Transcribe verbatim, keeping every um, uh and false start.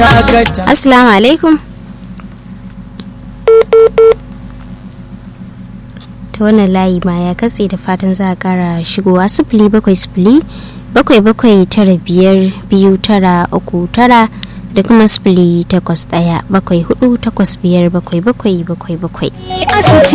Assalamu alaikum. Ta wannan layi ma ya katse, da fatan za a kara shigowa. Sifili bakwai sifili bakwai bakwai tara biyar biyu tara uku tara da kuma sifili takwas ɗaya bakwai hudu takwas biyar bakwai bakwai bakwai bakwai.